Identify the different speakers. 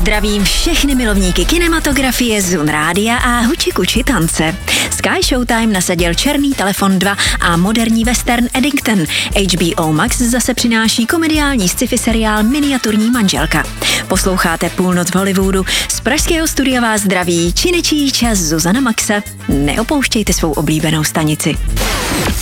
Speaker 1: Zdravím všechny milovníky kinematografie, Zun Rádia a Huči Kuči tance. Sky Showtime nasadil Černý telefon 2 a moderní western Eddington. HBO Max zase přináší komediální sci-fi seriál Miniaturní manželka. Posloucháte Půlnoc v Hollywoodu. Z pražského studia vás zdraví činečí čas Zuzana Maxa. Neopouštějte svou oblíbenou stanici.